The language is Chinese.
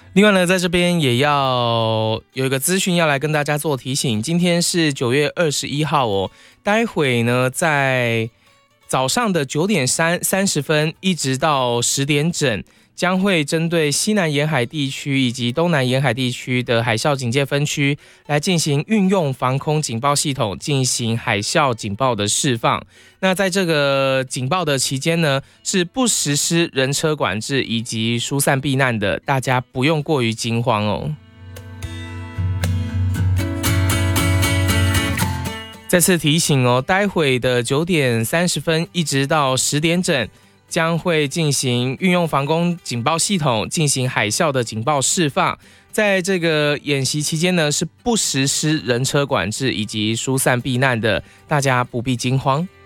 另外呢，在这边也要有一个资讯要来跟大家做提醒，今天是9月21号哦，待会呢在早上的9点30分一直到10点整，将会针对西南沿海地区以及东南沿海地区的海啸警戒分区来进行运用防空警报系统进行海啸警报的释放。那在这个警报的期间呢，是不实施人车管制以及疏散避难的，大家不用过于惊慌哦。再次提醒哦，待会的9点30分一直到10点整，将会进行运用防空警报系统进行海啸的警报释放。在这个演习期间呢，是不实施人车管制以及疏散避难的，大家不必惊慌。